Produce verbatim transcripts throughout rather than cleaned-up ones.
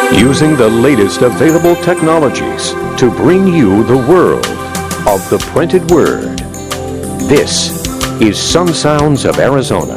Using the latest available technologies to bring you the world of the printed word. This is Sun Sounds of Arizona.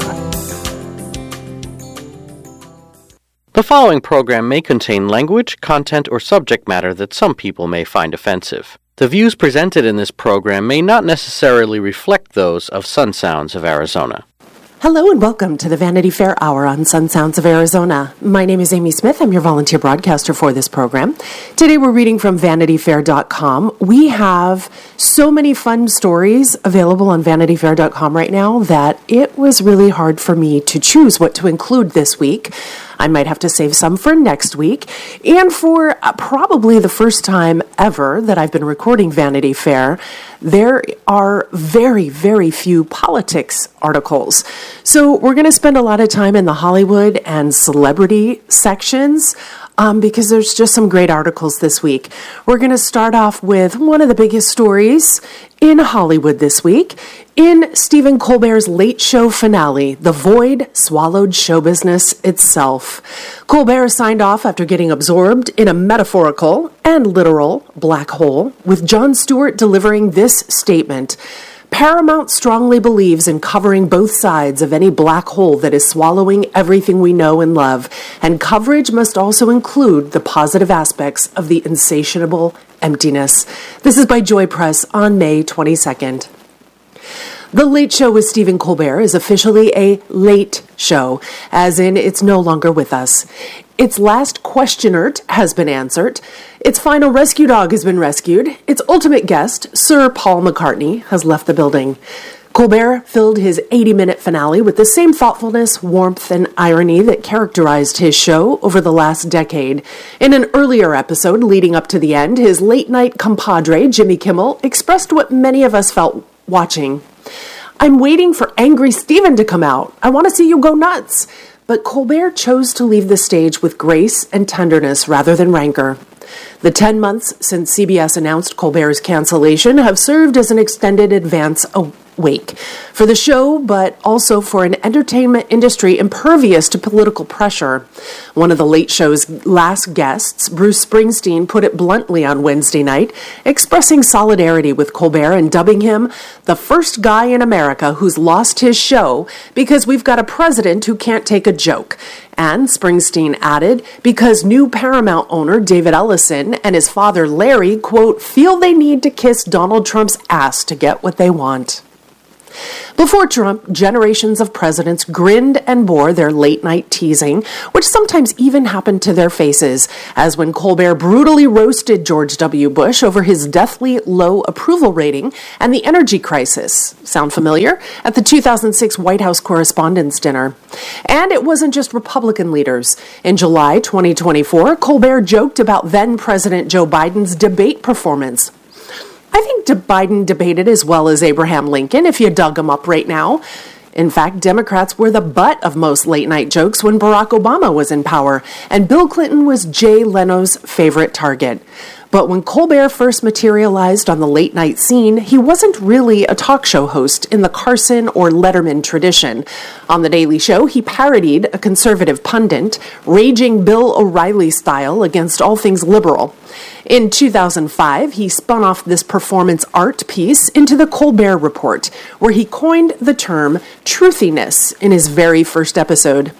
The following program may contain language, content, or subject matter that some people may find offensive. The views presented in this program may not necessarily reflect those of Sun Sounds of Arizona. Hello and welcome to the Vanity Fair Hour on Sun Sounds of Arizona. My name is Amy Smith. I'm your volunteer broadcaster for this program. Today we're reading from vanity fair dot com. We have so many fun stories available on vanity fair dot com right now that it was really hard for me to choose what to include this week. I might have to save some for next week. And for uh, probably the first time ever that I've been recording Vanity Fair, there are very, very few politics articles. So we're going to spend a lot of time in the Hollywood and celebrity sections um, because there's just some great articles this week. We're going to start off with one of the biggest stories in Hollywood this week. In Stephen Colbert's Late Show finale, the void swallowed show business itself. Colbert signed off after getting absorbed in a metaphorical and literal black hole, with Jon Stewart delivering this statement: Paramount strongly believes in covering both sides of any black hole that is swallowing everything we know and love, and coverage must also include the positive aspects of the insatiable emptiness. This is by Joy Press on May twenty-second. The Late Show with Stephen Colbert is officially a late show, as in it's no longer with us. Its last questioner has been answered. Its final rescue dog has been rescued. Its ultimate guest, Sir Paul McCartney, has left the building. Colbert filled his eighty-minute finale with the same thoughtfulness, warmth, and irony that characterized his show over the last decade. In an earlier episode leading up to the end, his late-night compadre, Jimmy Kimmel, expressed what many of us felt watching. I'm waiting for Angry Stephen to come out. I want to see you go nuts. But Colbert chose to leave the stage with grace and tenderness rather than rancor. The ten months since C B S announced Colbert's cancellation have served as an extended advance awake for the show, but also for an entertainment industry impervious to political pressure. One of the Late Show's last guests, Bruce Springsteen, put it bluntly on Wednesday night, expressing solidarity with Colbert and dubbing him the first guy in America who's lost his show because we've got a president who can't take a joke. And Springsteen added, because new Paramount owner David Ellison and his father Larry, quote, feel they need to kiss Donald Trump's ass to get what they want. Before Trump, generations of presidents grinned and bore their late-night teasing, which sometimes even happened to their faces, as when Colbert brutally roasted George W. Bush over his deathly low approval rating and the energy crisis. Sound familiar? At the two thousand six White House Correspondents' Dinner. And it wasn't just Republican leaders. In July twenty twenty-four, Colbert joked about then-President Joe Biden's debate performance. I think Biden debated as well as Abraham Lincoln, if you dug him up right now. In fact, Democrats were the butt of most late-night jokes when Barack Obama was in power, and Bill Clinton was Jay Leno's favorite target. But when Colbert first materialized on the late-night scene, he wasn't really a talk show host in the Carson or Letterman tradition. On The Daily Show, he parodied a conservative pundit, raging Bill O'Reilly style against all things liberal. In two thousand five, he spun off this performance art piece into The Colbert Report, where he coined the term truthiness in his very first episode.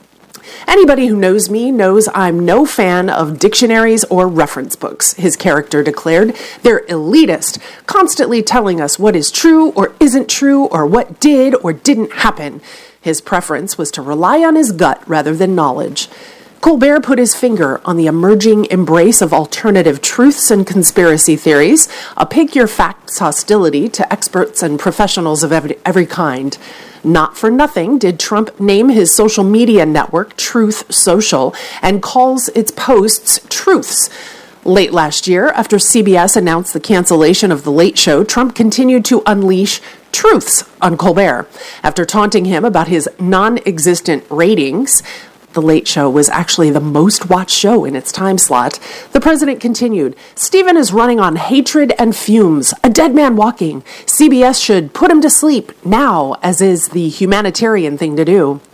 Anybody who knows me knows I'm no fan of dictionaries or reference books, his character declared. They're elitist, constantly telling us what is true or isn't true or what did or didn't happen. His preference was to rely on his gut rather than knowledge. Colbert put his finger on the emerging embrace of alternative truths and conspiracy theories, a pick-your-facts hostility to experts and professionals of every, every kind. Not for nothing did Trump name his social media network Truth Social and calls its posts truths. Late last year, after C B S announced the cancellation of The Late Show, Trump continued to unleash truths on Colbert. After taunting him about his non-existent ratings, The Late Show was actually the most watched show in its time slot. The president continued, Stephen is running on hatred and fumes, a dead man walking. C B S should put him to sleep now, as is the humanitarian thing to do.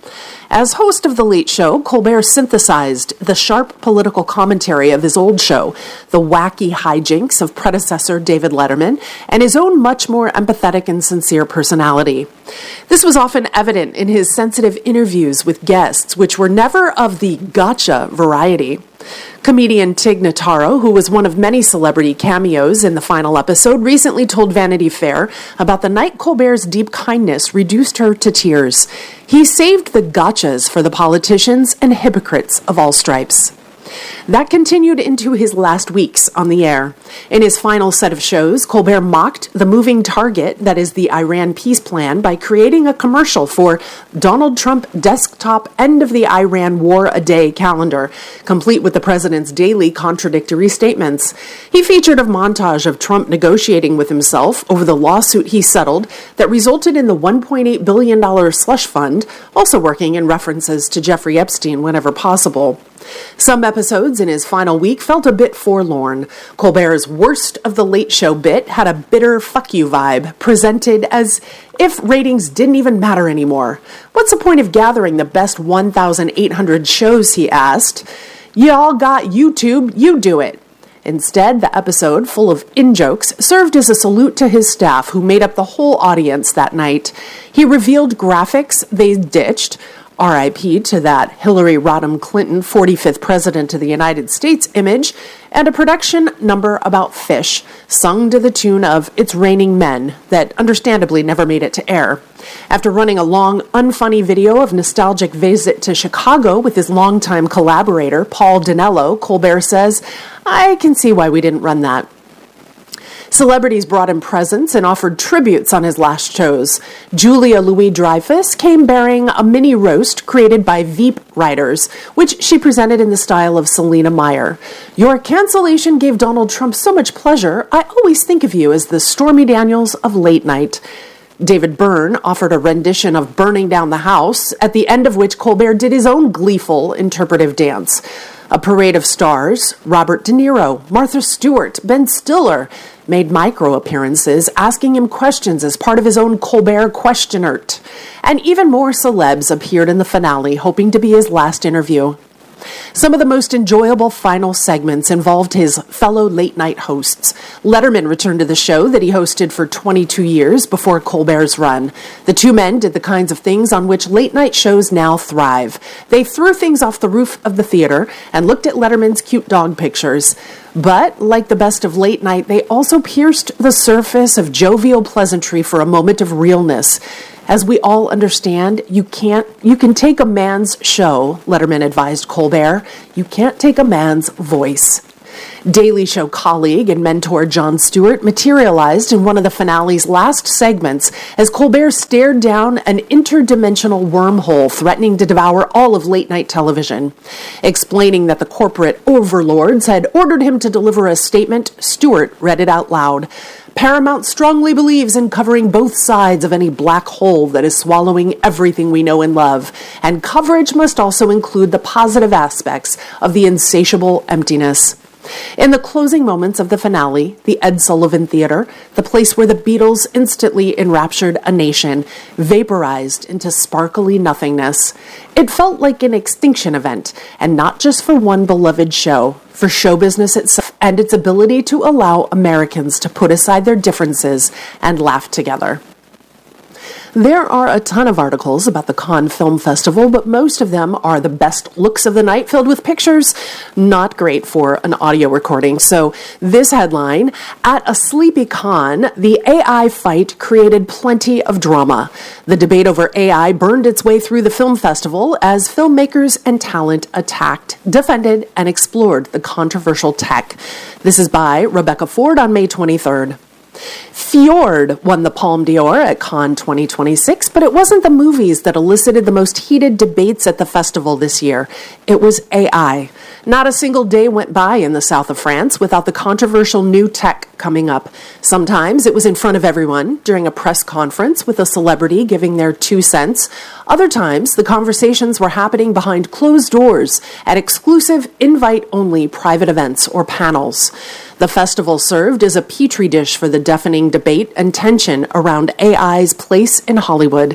As host of The Late Show, Colbert synthesized the sharp political commentary of his old show, the wacky hijinks of predecessor David Letterman, and his own much more empathetic and sincere personality. This was often evident in his sensitive interviews with guests, which were never of the gotcha variety. Comedian Tig Notaro, who was one of many celebrity cameos in the final episode, recently told Vanity Fair about the night Colbert's deep kindness reduced her to tears. He saved the gotchas for the politicians and hypocrites of all stripes. That continued into his last weeks on the air. In his final set of shows, Colbert mocked the moving target that is the Iran peace plan by creating a commercial for Donald Trump desktop end of the Iran war a day calendar, complete with the president's daily contradictory statements. He featured a montage of Trump negotiating with himself over the lawsuit he settled that resulted in the one point eight billion dollars slush fund, also working in references to Jeffrey Epstein whenever possible. Some episodes in his final week felt a bit forlorn. Colbert's worst of the Late Show bit had a bitter fuck you vibe, presented as if ratings didn't even matter anymore. What's the point of gathering the best one thousand eight hundred shows, he asked. Y'all got YouTube, you do it. Instead, the episode, full of in-jokes, served as a salute to his staff who made up the whole audience that night. He revealed graphics they ditched, R I P to that Hillary Rodham Clinton forty-fifth President of the United States image, and a production number about fish, sung to the tune of It's Raining Men, that understandably never made it to air. After running a long, unfunny video of nostalgic visit to Chicago with his longtime collaborator, Paul Dinello, Colbert says, I can see why we didn't run that. Celebrities brought him presents and offered tributes on his last shows. Julia Louis-Dreyfus came bearing a mini roast created by Veep writers, which she presented in the style of Selena Meyer. Your cancellation gave Donald Trump so much pleasure, I always think of you as the Stormy Daniels of late night. David Byrne offered a rendition of Burning Down the House, at the end of which Colbert did his own gleeful interpretive dance. A parade of stars, Robert De Niro, Martha Stewart, Ben Stiller, made micro-appearances, asking him questions as part of his own Colbert Questionert. And even more celebs appeared in the finale, hoping to be his last interview. Some of the most enjoyable final segments involved his fellow late-night hosts. Letterman returned to the show that he hosted for twenty-two years before Colbert's run. The two men did the kinds of things on which late-night shows now thrive. They threw things off the roof of the theater and looked at Letterman's cute dog pictures. But, like the best of late night, they also pierced the surface of jovial pleasantry for a moment of realness. As we all understand, you can't, you can take a man's show, Letterman advised Colbert. You can't take a man's voice. Daily Show colleague and mentor Jon Stewart materialized in one of the finale's last segments as Colbert stared down an interdimensional wormhole threatening to devour all of late-night television. Explaining that the corporate overlords had ordered him to deliver a statement, Stewart read it out loud. Paramount strongly believes in covering both sides of any black hole that is swallowing everything we know and love, and coverage must also include the positive aspects of the insatiable emptiness. In the closing moments of the finale, the Ed Sullivan Theater, the place where the Beatles instantly enraptured a nation, vaporized into sparkly nothingness. It felt like an extinction event, and not just for one beloved show, for show business itself and its ability to allow Americans to put aside their differences and laugh together. There are a ton of articles about the Cannes Film Festival, but most of them are the best looks of the night filled with pictures. Not great for an audio recording. So this headline, at a sleepy Cannes, the A I fight created plenty of drama. The debate over A I burned its way through the film festival as filmmakers and talent attacked, defended, and explored the controversial tech. This is by Rebecca Ford on May twenty-third. Fjord won the Palme d'Or at Cannes twenty twenty-six, but it wasn't the movies that elicited the most heated debates at the festival this year. It was A I. Not a single day went by in the south of France without the controversial new tech coming up. Sometimes it was in front of everyone during a press conference with a celebrity giving their two cents. Other times, the conversations were happening behind closed doors at exclusive invite-only private events or panels. The festival served as a petri dish for the deafening debate and tension around A I's place in Hollywood.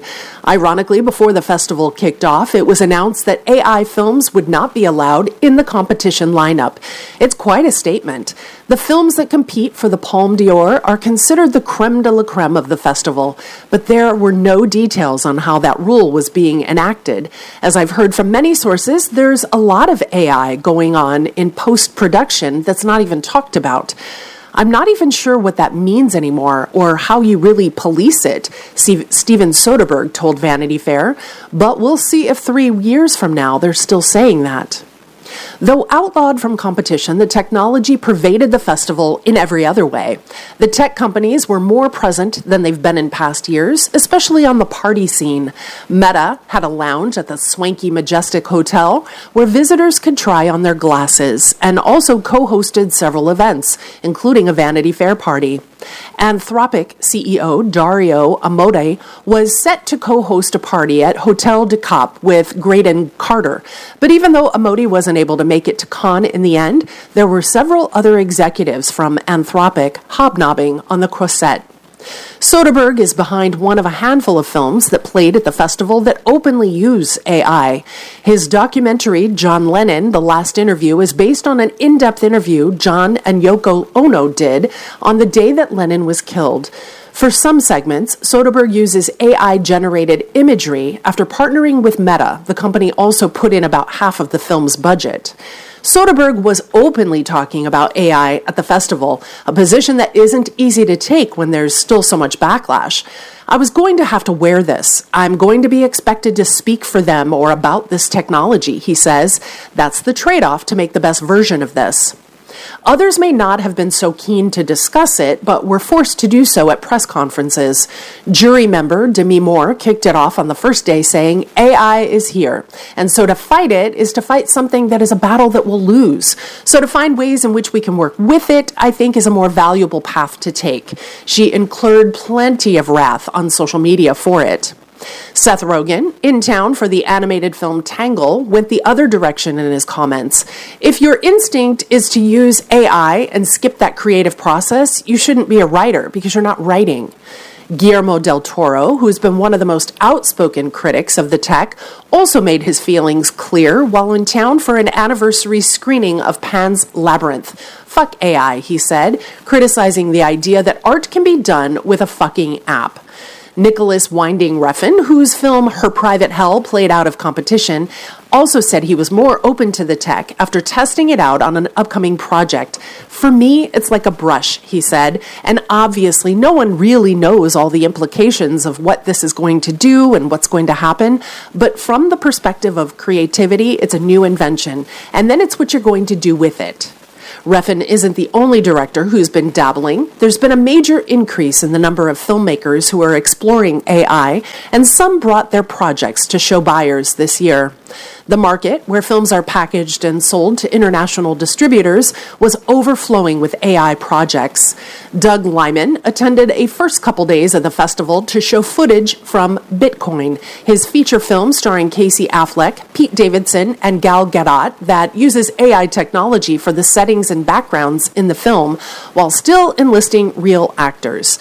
Ironically, before the festival kicked off, it was announced that A I films would not be allowed in the competition lineup. It's quite a statement. The films that compete for the Palme d'Or are considered the creme de la creme of the festival, but there were no details on how that rule was being enacted. As I've heard from many sources, there's a lot of A I going on in post-production that's not even talked about. I'm not even sure what that means anymore or how you really police it, Steve, Steven Soderbergh told Vanity Fair, but we'll see if three years from now they're still saying that. Though outlawed from competition, the technology pervaded the festival in every other way. The tech companies were more present than they've been in past years, especially on the party scene. Meta had a lounge at the swanky Majestic Hotel where visitors could try on their glasses and also co-hosted several events, including a Vanity Fair party. Anthropic C E O Dario Amodei was set to co-host a party at Hotel de Cap with Graydon Carter. But even though Amodei wasn't able to make it to Cannes in the end, there were several other executives from Anthropic hobnobbing on the Croisette. Soderbergh is behind one of a handful of films that played at the festival that openly use A I. His documentary, John Lennon, The Last Interview, is based on an in-depth interview John and Yoko Ono did on the day that Lennon was killed. For some segments, Soderbergh uses A I-generated imagery after partnering with Meta. The company also put in about half of the film's budget. Soderbergh was openly talking about A I at the festival, a position that isn't easy to take when there's still so much backlash. I was going to have to wear this. I'm going to be expected to speak for them or about this technology, he says. That's the trade-off to make the best version of this. Others may not have been so keen to discuss it, but were forced to do so at press conferences. Jury member Demi Moore kicked it off on the first day saying, A I is here. And so to fight it is to fight something that is a battle that we'll lose. So to find ways in which we can work with it, I think is a more valuable path to take. She incurred plenty of wrath on social media for it. Seth Rogen, in town for the animated film Tangle, went the other direction in his comments. If your instinct is to use A I and skip that creative process, you shouldn't be a writer because you're not writing. Guillermo del Toro, who's been one of the most outspoken critics of the tech, also made his feelings clear while in town for an anniversary screening of Pan's Labyrinth. Fuck A I, he said, criticizing the idea that art can be done with a fucking app. Nicholas Winding Refn, whose film Her Private Hell played out of competition, also said he was more open to the tech after testing it out on an upcoming project. For me, it's like a brush, he said, and obviously no one really knows all the implications of what this is going to do and what's going to happen, but from the perspective of creativity, it's a new invention, and then it's what you're going to do with it. Refn isn't the only director who's been dabbling. There's been a major increase in the number of filmmakers who are exploring A I, and some brought their projects to show buyers this year. The market, where films are packaged and sold to international distributors, was overflowing with A I projects. Doug Liman attended a first couple days of the festival to show footage from Bitcoin, his feature film starring Casey Affleck, Pete Davidson, and Gal Gadot that uses A I technology for the settings and backgrounds in the film, while still enlisting real actors.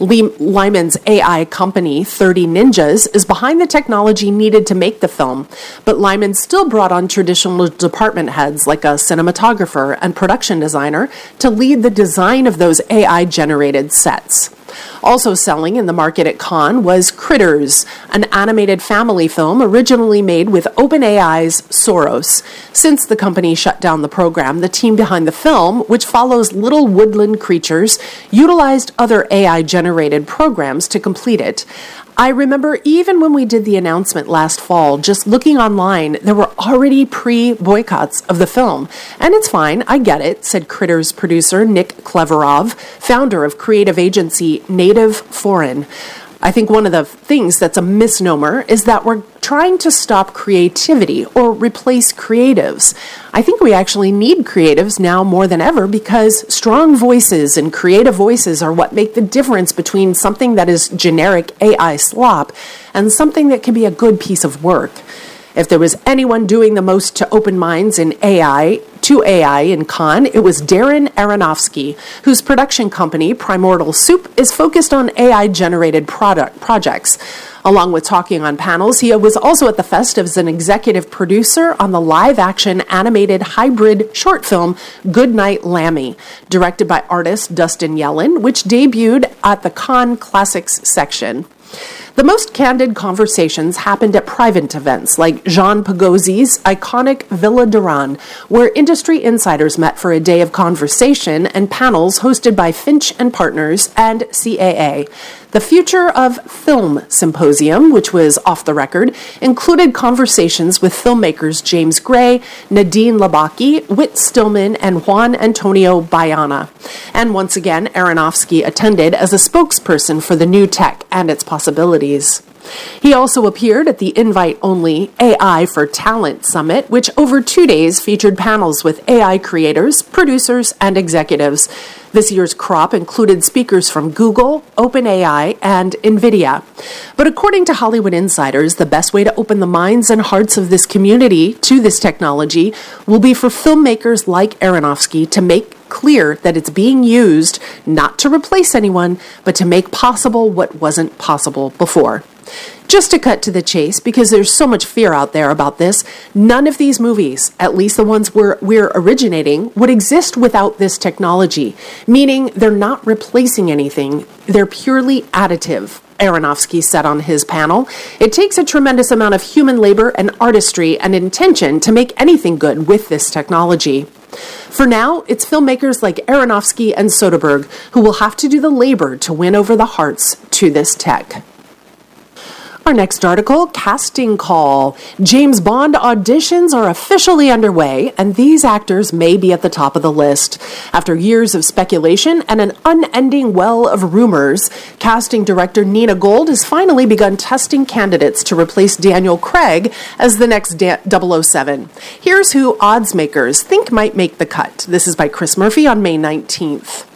Lyman's A I company, thirty Ninjas, is behind the technology needed to make the film, but Lyman still brought on traditional department heads like a cinematographer and production designer to lead the design of those A I-generated sets. Also selling in the market at Cannes was Critters, an animated family film originally made with OpenAI's Soros. Since the company shut down the program, the team behind the film, which follows little woodland creatures, utilized other A I-generated programs to complete it. I remember even when we did the announcement last fall, just looking online, there were already pre-boycotts of the film. And it's fine, I get it, said Critters producer Nick Cleverov, founder of creative agency Native Foreign. I think one of the things that's a misnomer is that we're trying to stop creativity or replace creatives. I think we actually need creatives now more than ever because strong voices and creative voices are what make the difference between something that is generic A I slop and something that can be a good piece of work. If there was anyone doing the most to open minds in A I to A I in Cannes, it was Darren Aronofsky, whose production company, Primordial Soup, is focused on A I-generated product projects. Along with talking on panels, he was also at the fest as an executive producer on the live-action animated hybrid short film Goodnight Lammy, directed by artist Dustin Yellen, which debuted at the Cannes Classics section. The most candid conversations happened at private events like Jean Pagosi's iconic Villa Duran, where industry insiders met for a day of conversation and panels hosted by Finch and Partners and C A A. The Future of Film Symposium, which was off the record, included conversations with filmmakers James Gray, Nadine Labaki, Whit Stillman, and Juan Antonio Bayana. And once again, Aronofsky attended as a spokesperson for the new tech and its possibilities. He also appeared at the invite-only A I for Talent Summit, which over two days featured panels with A I creators, producers, and executives. This year's crop included speakers from Google, OpenAI, and NVIDIA. But according to Hollywood insiders, the best way to open the minds and hearts of this community to this technology will be for filmmakers like Aronofsky to make clear that it's being used not to replace anyone, but to make possible what wasn't possible before. Just to cut to the chase, because there's so much fear out there about this, none of these movies, at least the ones we're, we're originating, would exist without this technology, meaning they're not replacing anything, they're purely additive. Aronofsky said on his panel, "It takes a tremendous amount of human labor and artistry and intention to make anything good with this technology." For now, it's filmmakers like Aronofsky and Soderbergh who will have to do the labor to win over the hearts to this tech. Our next article, casting call. James Bond auditions are officially underway, and these actors may be at the top of the list. After years of speculation and an unending well of rumors, casting director Nina Gold has finally begun testing candidates to replace Daniel Craig as the next da- double oh seven. Here's who odds makers think might make the cut. This is by Chris Murphy on May nineteenth.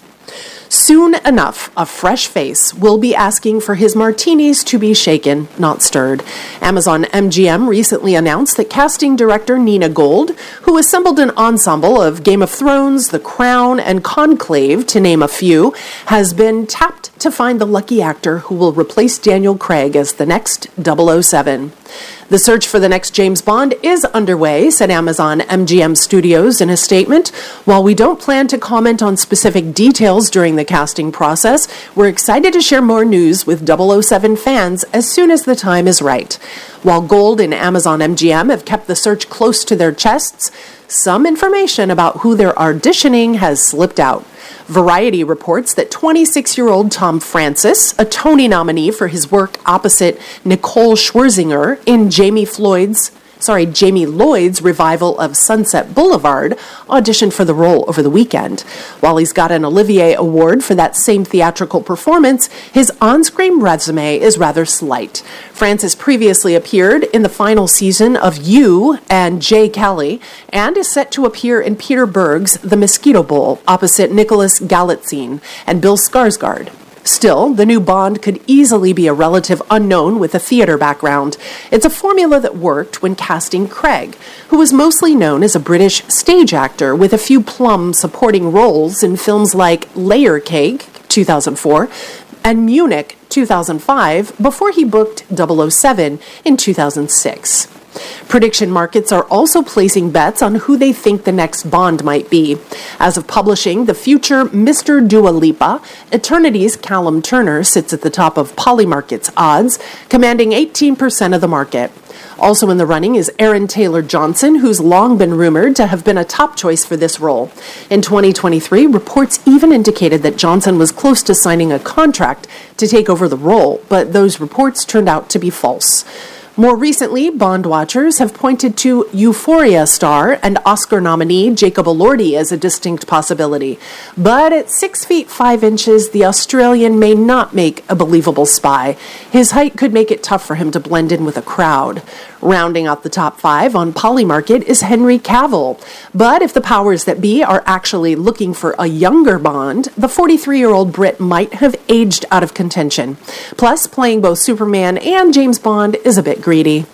Soon enough, a fresh face will be asking for his martinis to be shaken, not stirred. Amazon M G M recently announced that casting director Nina Gold, who assembled an ensemble of Game of Thrones, The Crown, and Conclave, to name a few, has been tapped to find the lucky actor who will replace Daniel Craig as the next double oh seven. The search for the next James Bond is underway, said Amazon M G M Studios in a statement. While we don't plan to comment on specific details during the casting process, we're excited to share more news with double oh seven fans as soon as the time is right. While Gold and Amazon M G M have kept the search close to their chests, some information about who they're auditioning has slipped out. Variety reports that twenty-six-year-old Tom Francis, a Tony nominee for his work opposite Nicole Scherzinger in Jamie Floyd's, sorry, Jamie Lloyd's revival of Sunset Boulevard, auditioned for the role over the weekend. While he's got an Olivier Award for that same theatrical performance, his on-screen resume is rather slight. Francis previously appeared in the final season of You and Jay Kelly, and is set to appear in Peter Berg's The Mosquito Bowl opposite Nicholas Galitzine and Bill Skarsgård. Still, the new Bond could easily be a relative unknown with a theater background. It's a formula that worked when casting Craig, who was mostly known as a British stage actor with a few plum supporting roles in films like Layer Cake, two thousand four, and Munich, two thousand five, before he booked double oh seven in two thousand six. Prediction markets are also placing bets on who they think the next Bond might be. As of publishing the future Mister Dua Lipa, Eternity's Callum Turner sits at the top of Polymarket's odds, commanding eighteen percent of the market. Also in the running is Aaron Taylor-Johnson, who's long been rumored to have been a top choice for this role. In twenty twenty-three, reports even indicated that Johnson was close to signing a contract to take over the role, but those reports turned out to be false. More recently, Bond watchers have pointed to Euphoria star and Oscar nominee Jacob Elordi as a distinct possibility. But at six feet five inches, the Australian may not make a believable spy. His height could make it tough for him to blend in with a crowd. Rounding out the top five on Polymarket is Henry Cavill. But if the powers that be are actually looking for a younger Bond, the forty-three-year-old Brit might have aged out of contention. Plus, playing both Superman and James Bond is a bit greedy.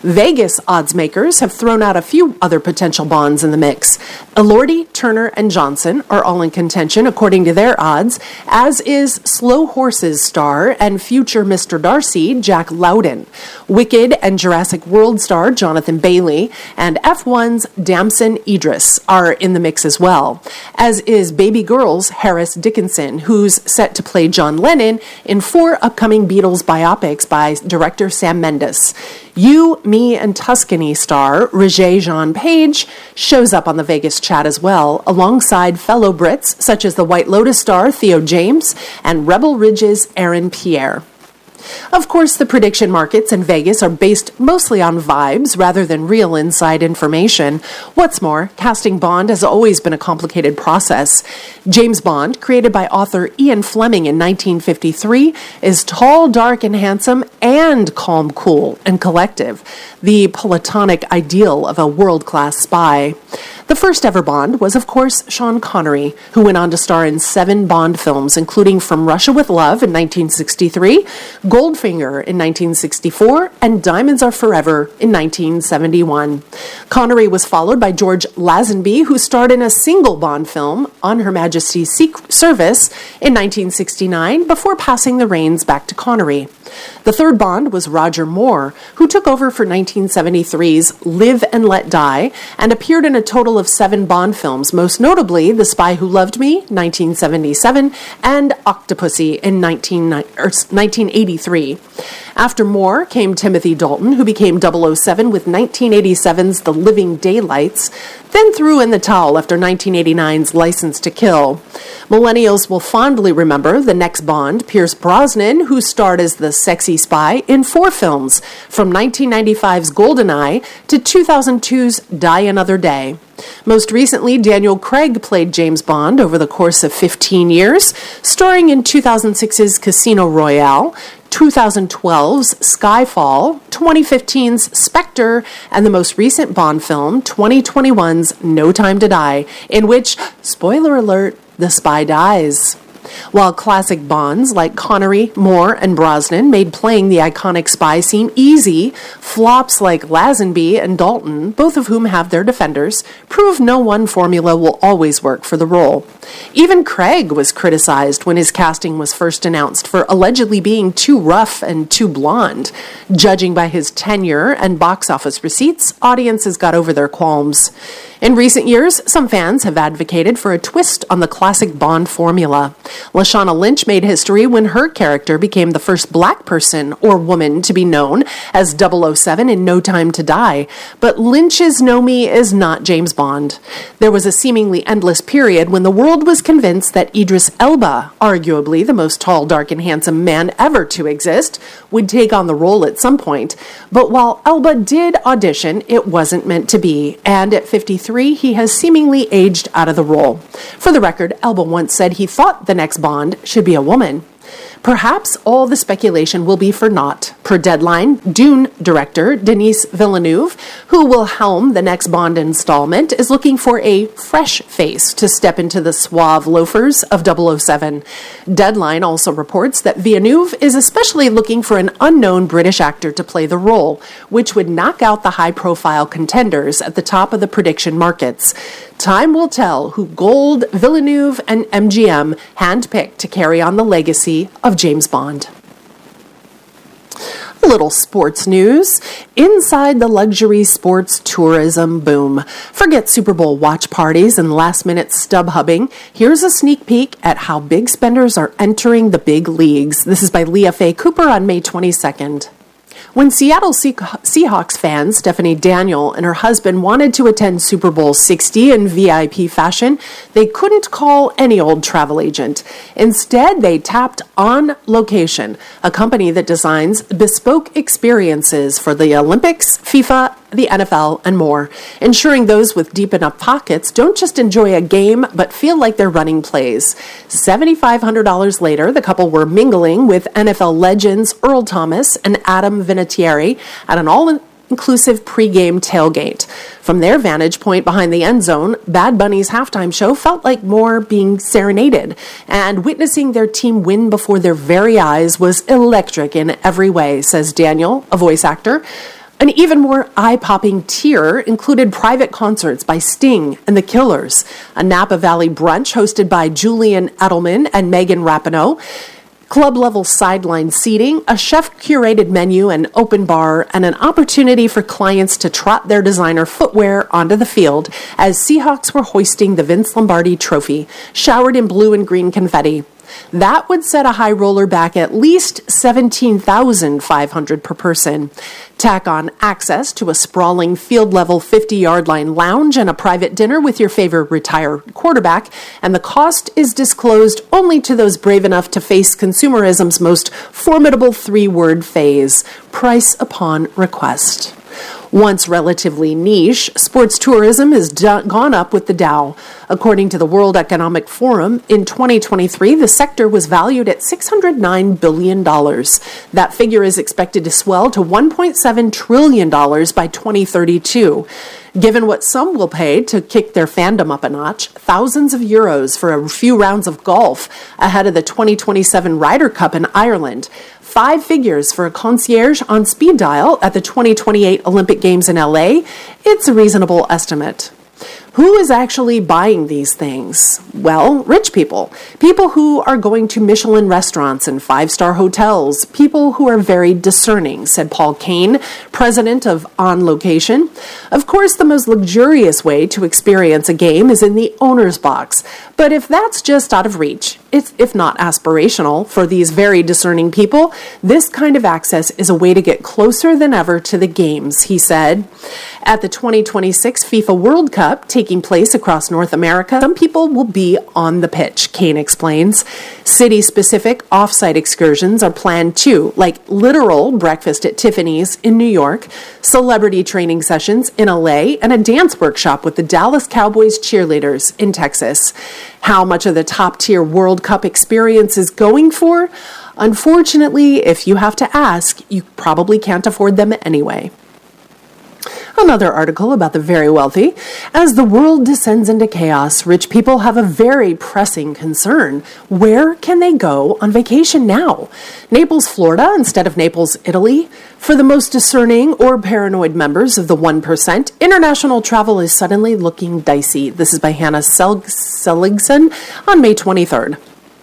Vegas odds makers have thrown out a few other potential bonds in the mix. Elordi, Turner, and Johnson are all in contention according to their odds, as is Slow Horses star and future Mister Darcy, Jack Loudon. Wicked and Jurassic World star Jonathan Bailey and F one's Damson Idris are in the mix as well, as is Baby Girl's Harris Dickinson, who's set to play John Lennon in four upcoming Beatles biopics by director Sam Mendes. You, Me, and Tuscany star Regé-Jean Page shows up on the Vegas chat as well, alongside fellow Brits such as the White Lotus star Theo James and Rebel Ridge's Aaron Pierre. Of course, the prediction markets in Vegas are based mostly on vibes rather than real inside information. What's more, casting Bond has always been a complicated process. James Bond, created by author Ian Fleming in nineteen fifty-three, is tall, dark, and handsome, and calm, cool, and collective, the platonic ideal of a world-class spy. The first ever Bond was, of course, Sean Connery, who went on to star in seven Bond films, including From Russia with Love in nineteen sixty-three, Goldfinger in nineteen sixty-four, and Diamonds Are Forever in nineteen seventy-one. Connery was followed by George Lazenby, who starred in a single Bond film, On Her Majesty's Secret Service, in nineteen sixty-nine, before passing the reins back to Connery. The third Bond was Roger Moore, who took over for nineteen seventy-three's Live and Let Die and appeared in a total of seven Bond films, most notably The Spy Who Loved Me, nineteen seventy-seven, and Octopussy in nineteen eighty-three. After Moore came Timothy Dalton, who became double oh seven with nineteen eighty-seven's The Living Daylights, then threw in the towel after nineteen eighty-nine's License to Kill. Millennials will fondly remember the next Bond, Pierce Brosnan, who starred as the sexy spy in four films, from nineteen ninety-five's GoldenEye to two thousand two's Die Another Day. Most recently, Daniel Craig played James Bond over the course of fifteen years, starring in two thousand six's Casino Royale, two thousand twelve's Skyfall, twenty fifteen's Spectre, and the most recent Bond film, twenty twenty-one's No Time to Die, in which, spoiler alert, the spy dies. While classic Bonds like Connery, Moore, and Brosnan made playing the iconic spy seem easy, flops like Lazenby and Dalton, both of whom have their defenders, prove no one formula will always work for the role. Even Craig was criticized when his casting was first announced for allegedly being too rough and too blonde. Judging by his tenure and box office receipts, audiences got over their qualms. In recent years, some fans have advocated for a twist on the classic Bond formula. Lashana Lynch made history when her character became the first black person or woman to be known as double oh seven in No Time to Die, but Lynch's Nomi is not James Bond. There was a seemingly endless period when the world was convinced that Idris Elba, arguably the most tall, dark, and handsome man ever to exist, would take on the role at some point. But while Elba did audition, it wasn't meant to be, and at fifty-three, he has seemingly aged out of the role. For the record, Elba once said he thought the next Bond should be a woman. Perhaps all the speculation will be for naught. Per Deadline, Dune director Denis Villeneuve, who will helm the next Bond installment, is looking for a fresh face to step into the suave loafers of double oh seven. Deadline also reports that Villeneuve is especially looking for an unknown British actor to play the role, which would knock out the high-profile contenders at the top of the prediction markets. Time will tell who Gold, Villeneuve, and M G M handpicked to carry on the legacy of James Bond. A little sports news. Inside the luxury sports tourism boom. Forget Super Bowl watch parties and last-minute stub hubbing. Here's a sneak peek at how big spenders are entering the big leagues. This is by Leah Faye Cooper on May twenty-second. When Seattle Seahawks fan Stephanie Daniel and her husband wanted to attend Super Bowl sixty in V I P fashion, they couldn't call any old travel agent. Instead, they tapped On Location, a company that designs bespoke experiences for the Olympics, FIFA, the N F L, and more, ensuring those with deep enough pockets don't just enjoy a game, but feel like they're running plays. seven thousand five hundred dollars later, the couple were mingling with N F L legends Earl Thomas and Adam Vinatieri at an all-inclusive pregame tailgate. From their vantage point behind the end zone, Bad Bunny's halftime show felt like more being serenaded, and witnessing their team win before their very eyes was electric in every way, says Daniel, a voice actor. An even more eye-popping tier included private concerts by Sting and The Killers, a Napa Valley brunch hosted by Julian Edelman and Megan Rapinoe, club-level sideline seating, a chef-curated menu, an open bar, and an opportunity for clients to trot their designer footwear onto the field as Seahawks were hoisting the Vince Lombardi Trophy, showered in blue and green confetti. That would set a high roller back at least seventeen thousand five hundred dollars per person. Tack on access to a sprawling field-level fifty-yard line lounge and a private dinner with your favorite retired quarterback, and the cost is disclosed only to those brave enough to face consumerism's most formidable three-word phase: price upon request. Once relatively niche, sports tourism has do- gone up with the Dow. According to the World Economic Forum, in twenty twenty-three, the sector was valued at six hundred nine billion dollars. That figure is expected to swell to one point seven trillion dollars by twenty thirty-two. Given what some will pay to kick their fandom up a notch, thousands of euros for a few rounds of golf ahead of the twenty twenty-seven Ryder Cup in Ireland, five figures for a concierge on speed dial at the twenty twenty-eight Olympic Games in L A, it's a reasonable estimate. Who is actually buying these things? Well, rich people. People who are going to Michelin restaurants and five-star hotels. People who are very discerning, said Paul Kane, president of On Location. Of course, the most luxurious way to experience a game is in the owner's box. But if that's just out of reach, it's, if not aspirational, for these very discerning people, this kind of access is a way to get closer than ever to the games, he said. At the twenty twenty-six FIFA World Cup, taking place across North America, some people will be on the pitch, Kane explains. City-specific off-site excursions are planned too, like literal breakfast at Tiffany's in New York, celebrity training sessions in L A, and a dance workshop with the Dallas Cowboys cheerleaders in Texas. How much of the top-tier World Cup experience is going for? Unfortunately, if you have to ask, you probably can't afford them anyway. Another article about the very wealthy. As the world descends into chaos, rich people have a very pressing concern. Where can they go on vacation now? Naples, Florida, instead of Naples, Italy? For the most discerning or paranoid members of the one percent, international travel is suddenly looking dicey. This is by Hannah Sel- Seligson on May twenty-third.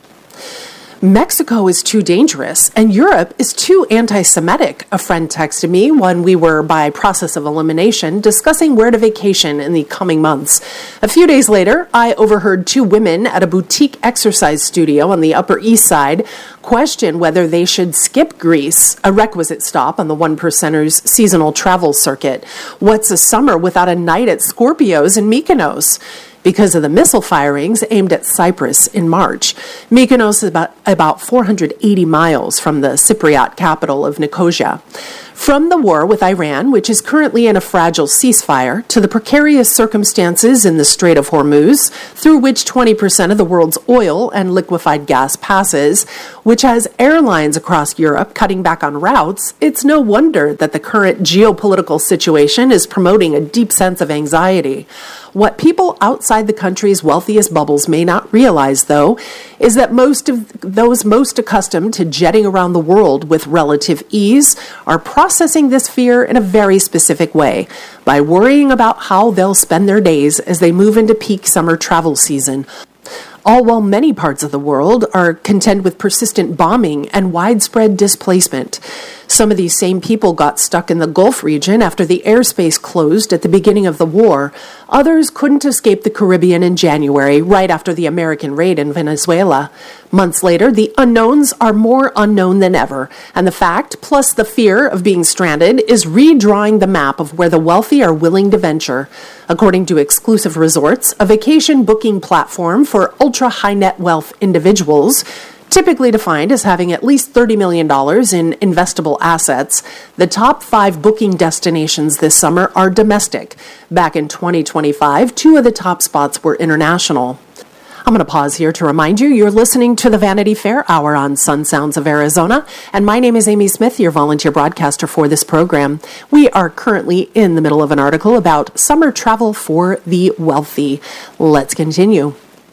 Mexico is too dangerous, and Europe is too anti-Semitic, a friend texted me when we were, by process of elimination, discussing where to vacation in the coming months. A few days later, I overheard two women at a boutique exercise studio on the Upper East Side question whether they should skip Greece, a requisite stop on the one percenters' seasonal travel circuit. What's a summer without a night at Scorpios in Mykonos? Because of the missile firings aimed at Cyprus in March. Mykonos is about, about four hundred eighty miles from the Cypriot capital of Nicosia. From the war with Iran, which is currently in a fragile ceasefire, to the precarious circumstances in the Strait of Hormuz, through which twenty percent of the world's oil and liquefied gas passes, which has airlines across Europe cutting back on routes, it's no wonder that the current geopolitical situation is promoting a deep sense of anxiety. What people outside the country's wealthiest bubbles may not realize, though, is that most of those most accustomed to jetting around the world with relative ease are processing this fear in a very specific way, by worrying about how they'll spend their days as they move into peak summer travel season. All while many parts of the world are contend with persistent bombing and widespread displacement. Some of these same people got stuck in the Gulf region after the airspace closed at the beginning of the war. Others couldn't escape the Caribbean in January, right after the American raid in Venezuela. Months later, the unknowns are more unknown than ever, and the fact, plus the fear of being stranded, is redrawing the map of where the wealthy are willing to venture. According to Exclusive Resorts, a vacation booking platform for ultra-high net wealth individuals, typically defined as having at least thirty million dollars in investable assets, the top five booking destinations this summer are domestic. Back in twenty twenty-five, two of the top spots were international. I'm going to pause here to remind you you're listening to the Vanity Fair Hour on Sun Sounds of Arizona, and my name is Amy Smith, your volunteer broadcaster for this program. We are currently in the middle of an article about summer travel for the wealthy. Let's continue.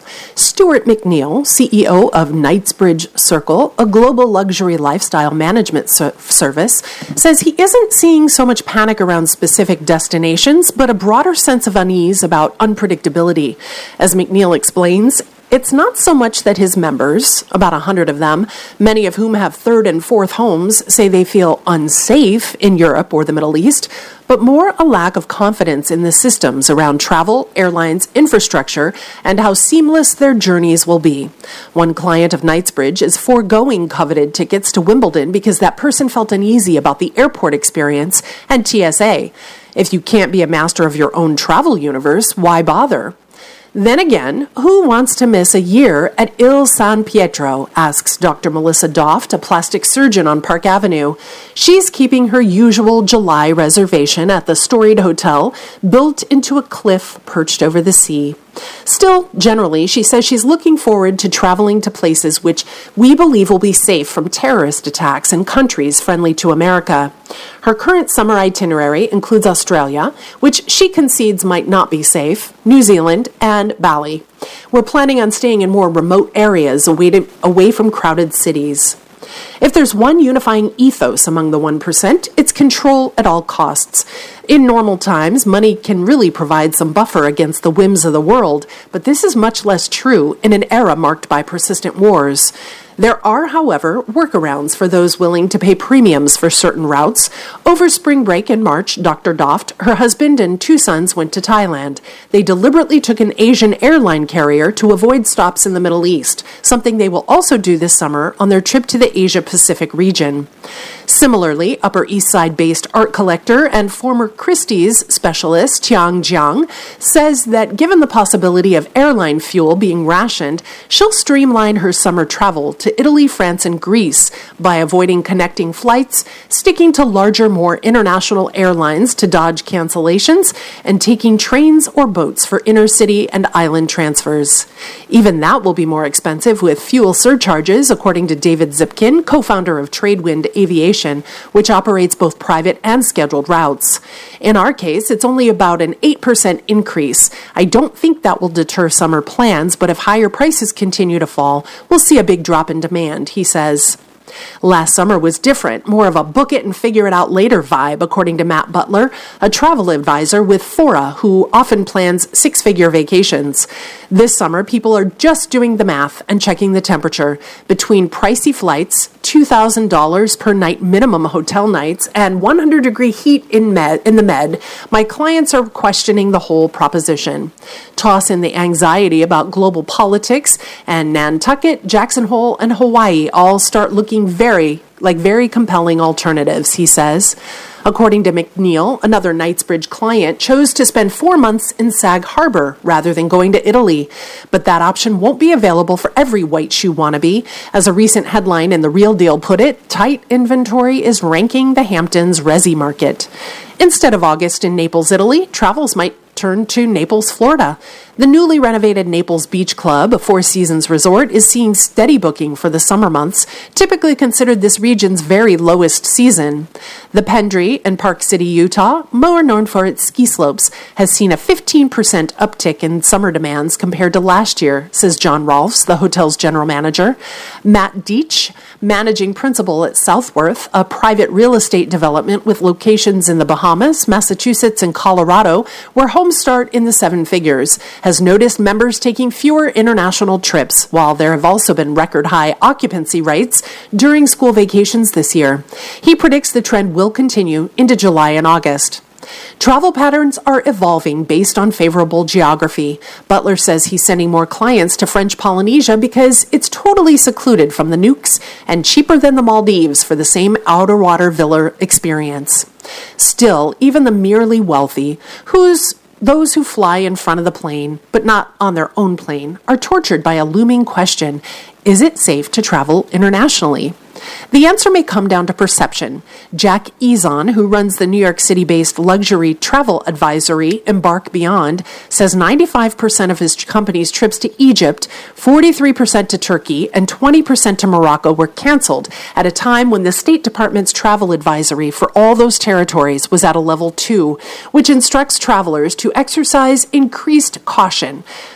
Stuart McNeil, C E O of Knightsbridge Circle, a global luxury lifestyle management ser- service, says he isn't seeing so much panic around specific destinations, but a broader sense of unease about unpredictability. As McNeil explains, it's not so much that his members, about a hundred of them, many of whom have third and fourth homes, say they feel unsafe in Europe or the Middle East, but more a lack of confidence in the systems around travel, airlines, infrastructure, and how seamless their journeys will be. One client of Knightsbridge is foregoing coveted tickets to Wimbledon because that person felt uneasy about the airport experience and T S A. If you can't be a master of your own travel universe, why bother? Then again, who wants to miss a year at Il San Pietro, asks Doctor Melissa Doft, a plastic surgeon on Park Avenue. She's keeping her usual July reservation at the storied hotel, built into a cliff perched over the sea. Still, generally, she says she's looking forward to traveling to places which we believe will be safe from terrorist attacks in countries friendly to America. Her current summer itinerary includes Australia, which she concedes might not be safe, New Zealand, and Bali. We're planning on staying in more remote areas away, to, away from crowded cities. If there's one unifying ethos among the one percent, it's control at all costs. In normal times, money can really provide some buffer against the whims of the world, but this is much less true in an era marked by persistent wars. There are, however, workarounds for those willing to pay premiums for certain routes. Over spring break in March, Doctor Doft, her husband, and two sons went to Thailand. They deliberately took an Asian airline carrier to avoid stops in the Middle East, something they will also do this summer on their trip to the Asia-Pacific region. Similarly, Upper East Side-based art collector and former Christie's specialist Tiang Jiang says that given the possibility of airline fuel being rationed, she'll streamline her summer travel to Italy, France, and Greece by avoiding connecting flights, sticking to larger, more international airlines to dodge cancellations, and taking trains or boats for inner-city and island transfers. Even that will be more expensive with fuel surcharges, according to David Zipkin, co-founder of Tradewind Aviation, which operates both private and scheduled routes. In our case, it's only about an eight percent increase. I don't think that will deter summer plans, but if higher prices continue to fall, we'll see a big drop in demand, he says. Last summer was different, more of a book it and figure it out later vibe, according to Matt Butler, a travel advisor with Fora, who often plans six-figure vacations. This summer, people are just doing the math and checking the temperature. Between pricey flights, two thousand dollars per night minimum hotel nights, and one hundred degree heat in med in the med, my clients are questioning the whole proposition. Toss in the anxiety about global politics, and Nantucket, Jackson Hole, and Hawaii all start looking very, like very compelling alternatives, he says. According to McNeil, another Knightsbridge client chose to spend four months in Sag Harbor rather than going to Italy. But that option won't be available for every white shoe wannabe. As a recent headline in The Real Deal put it, tight inventory is ranking the Hamptons resi market. Instead of August in Naples, Italy, travels might turn to Naples, Florida. The newly renovated Naples Beach Club, a Four Seasons resort, is seeing steady booking for the summer months, typically considered this region's very lowest season. The Pendry in Park City, Utah, more known for its ski slopes, has seen a fifteen percent uptick in summer demands compared to last year, says John Rolfs, the hotel's general manager. Matt Deitch, managing principal at Southworth, a private real estate development with locations in the Bahamas, Massachusetts, and Colorado, where homes start in the seven figures, has noticed members taking fewer international trips, while there have also been record-high occupancy rates during school vacations this year. He predicts the trend will continue into July and August. Travel patterns are evolving based on favorable geography. Butler says he's sending more clients to French Polynesia because it's totally secluded from the nukes and cheaper than the Maldives for the same outer water villa experience. Still, even the merely wealthy, whose those who fly in front of the plane, but not on their own plane, are tortured by a looming question: is it safe to travel internationally? The answer may come down to perception. Jack Ezon, who runs the New York City-based luxury travel advisory Embark Beyond, says ninety-five percent of his company's trips to Egypt, forty-three percent to Turkey, and twenty percent to Morocco were canceled at a time when the State Department's travel advisory for all those territories was at a level two, which instructs travelers to exercise increased caution.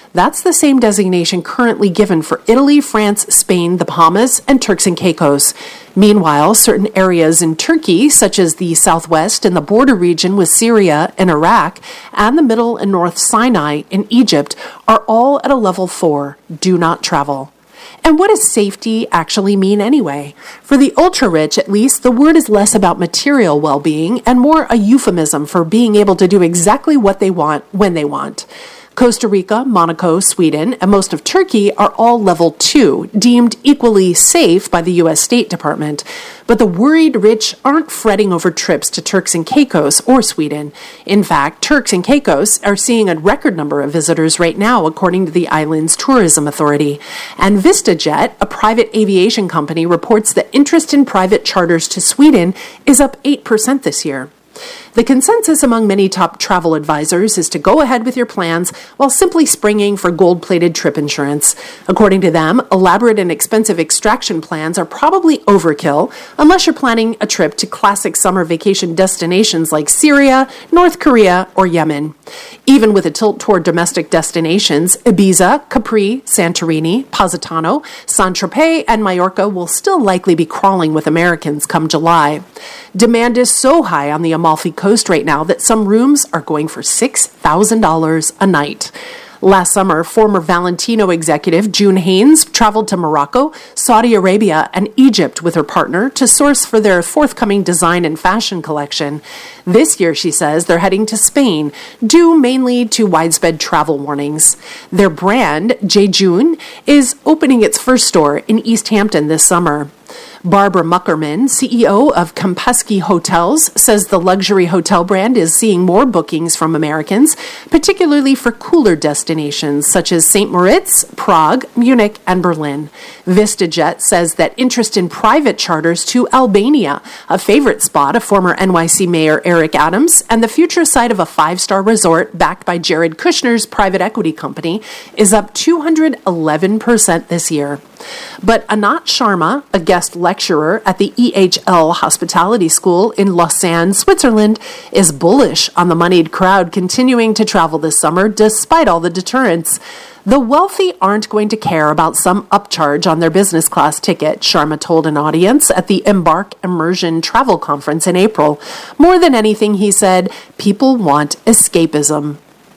That's the same designation currently given for Italy, France, Spain, the Bahamas, and Turks and Caicos. Meanwhile, certain areas in Turkey, such as the southwest and the border region with Syria and Iraq, and the middle and north Sinai in Egypt, are all at a level four, do not travel. And what does safety actually mean anyway? For the ultra-rich, at least, the word is less about material well-being and more a euphemism for being able to do exactly what they want when they want. Costa Rica, Monaco, Sweden, and most of Turkey are all level two, deemed equally safe by the U S State Department. But the worried rich aren't fretting over trips to Turks and Caicos or Sweden. In fact, Turks and Caicos are seeing a record number of visitors right now, according to the island's tourism authority. And VistaJet, a private aviation company, reports that interest in private charters to Sweden is up eight percent this year. The consensus among many top travel advisors is to go ahead with your plans while simply springing for gold-plated trip insurance. According to them, elaborate and expensive extraction plans are probably overkill unless you're planning a trip to classic summer vacation destinations like Syria, North Korea, or Yemen. Even with a tilt toward domestic destinations, Ibiza, Capri, Santorini, Positano, Saint-Tropez, and Mallorca will still likely be crawling with Americans come July. Demand is so high on the Amalfi Coast right now that some rooms are going for six thousand dollars a night. Last summer, former Valentino executive June Haynes traveled to Morocco, Saudi Arabia, and Egypt with her partner to source for their forthcoming design and fashion collection. This year, she says, they're heading to Spain, due mainly to widespread travel warnings. Their brand, Jejune, is opening its first store in East Hampton this summer. Barbara Muckerman, C E O of Kempinski Hotels, says the luxury hotel brand is seeing more bookings from Americans, particularly for cooler destinations such as Saint Moritz, Prague, Munich, and Berlin. VistaJet says that interest in private charters to Albania, a favorite spot of former N Y C Mayor Eric Adams, and the future site of a five-star resort backed by Jared Kushner's private equity company, is up two hundred eleven percent this year. But Anat Sharma, a guest lecturer at the E H L Hospitality School in Lausanne, Switzerland, is bullish on the moneyed crowd continuing to travel this summer despite all the deterrents. The wealthy aren't going to care about some upcharge on their business class ticket, Sharma told an audience at the Embark Immersion Travel Conference in April. More than anything, he said, people want escapism.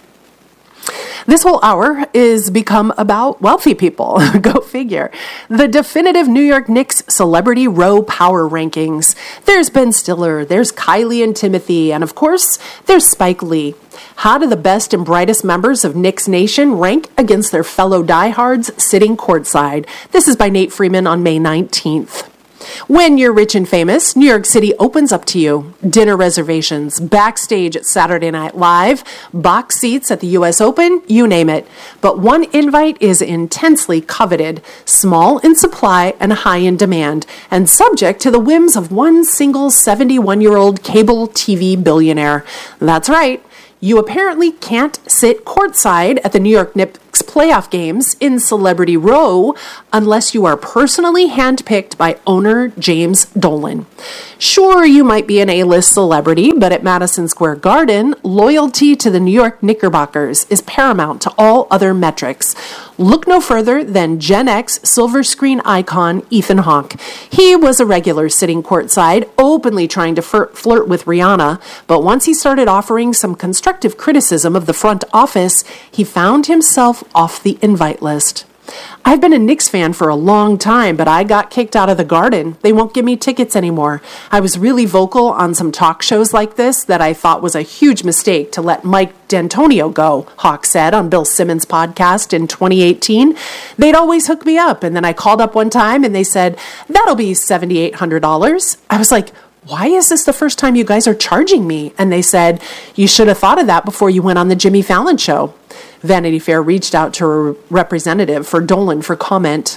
This whole hour is become about wealthy people. Go figure. The definitive New York Knicks Celebrity Row Power Rankings. There's Ben Stiller, there's Kylie and Timothy, and of course, there's Spike Lee. How do the best and brightest members of Knicks Nation rank against their fellow diehards sitting courtside? This is by Nate Freeman on May nineteenth. When you're rich and famous, New York City opens up to you. Dinner reservations, backstage at Saturday Night Live, box seats at the U S Open, you name it. But one invite is intensely coveted, small in supply and high in demand, and subject to the whims of one single seventy-one-year-old cable T V billionaire. That's right. You apparently can't sit courtside at the New York Knicks playoff games in Celebrity Row unless you are personally handpicked by owner James Dolan. Sure, you might be an A-list celebrity, but at Madison Square Garden, loyalty to the New York Knickerbockers is paramount to all other metrics. Look no further than Gen X silver screen icon Ethan Hawke. He was a regular sitting courtside, openly trying to flirt, flirt with Rihanna, but once he started offering some constructive criticism of the front office, he found himself off the invite list. I've been a Knicks fan for a long time, but I got kicked out of the Garden. They won't give me tickets anymore. I was really vocal on some talk shows like this that I thought was a huge mistake to let Mike D'Antonio go, Hawke said on Bill Simmons' podcast in twenty eighteen. They'd always hook me up, and then I called up one time and they said, that'll be seven thousand eight hundred dollars. I was like, why is this the first time you guys are charging me? And they said, you should have thought of that before you went on the Jimmy Fallon show. Vanity Fair reached out to a representative for Dolan for comment.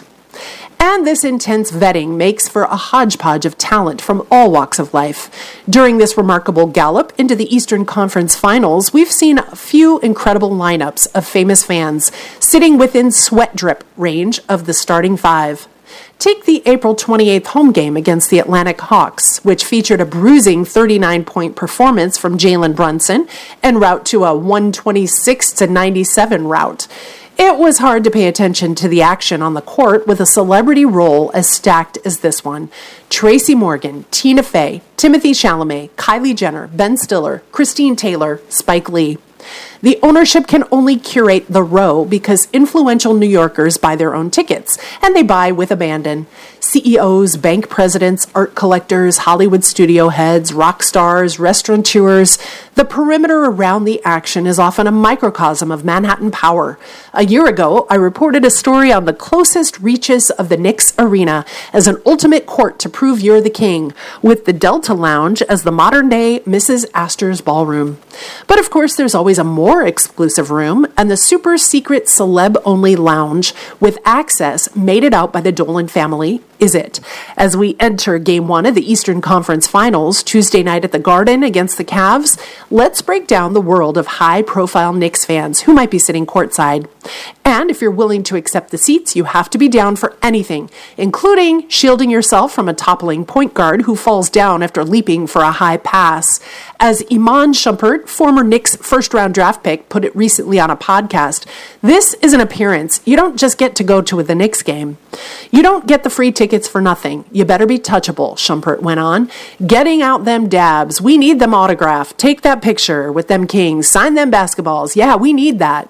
And this intense vetting makes for a hodgepodge of talent from all walks of life. During this remarkable gallop into the Eastern Conference Finals, we've seen a few incredible lineups of famous fans sitting within sweat drip range of the starting five. Take the April twenty-eighth home game against the Atlantic Hawks, which featured a bruising thirty-nine point performance from Jalen Brunson en route to a one twenty-six to ninety-seven rout. It was hard to pay attention to the action on the court with a celebrity role as stacked as this one. Tracy Morgan, Tina Fey, Timothée Chalamet, Kylie Jenner, Ben Stiller, Christine Taylor, Spike Lee. The ownership can only curate the row because influential New Yorkers buy their own tickets, and they buy with abandon. C E Os, bank presidents, art collectors, Hollywood studio heads, rock stars, restaurateurs. The perimeter around the action is often a microcosm of Manhattan power. A year ago, I reported a story on the closest reaches of the Knicks Arena as an ultimate court to prove you're the king, with the Delta Lounge as the modern-day Missus Astor's ballroom. But of course, there's always a more exclusive room, and the super secret celeb-only lounge with access mated out by the Dolan family is it. As we enter Game one of the Eastern Conference Finals, Tuesday night at the Garden against the Cavs, let's break down the world of high-profile Knicks fans who might be sitting courtside. And if you're willing to accept the seats, you have to be down for anything, including shielding yourself from a toppling point guard who falls down after leaping for a high pass. As Iman Shumpert, former Knicks first-round draft pick, put it recently on a podcast, this is an appearance. You don't just get to go to the Knicks game. You don't get the free tickets for nothing. You better be touchable, Shumpert went on. Getting out them dabs. We need them autographed. Take that picture with them Kings. Sign them basketballs. Yeah, we need that.